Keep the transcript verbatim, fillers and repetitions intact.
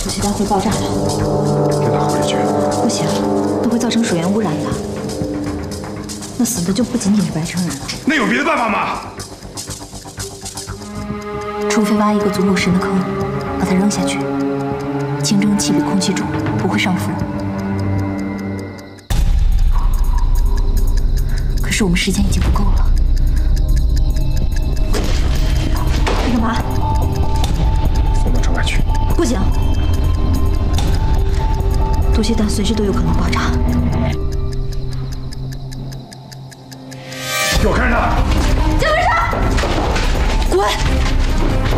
毒气弹会爆炸的。 给它回去。 不行，那会造成水源污染的。那死的就不仅仅是白成然了。 那有别的办法吗？ 除非挖一个足够深的坑，把它扔下去，清蒸气比空气重，不会上浮。可是我们时间已经不够了。你干嘛？ 送到城外去。 不行，毒气弹随时都有可能爆炸。 给我看着他！ 姜文生，滚！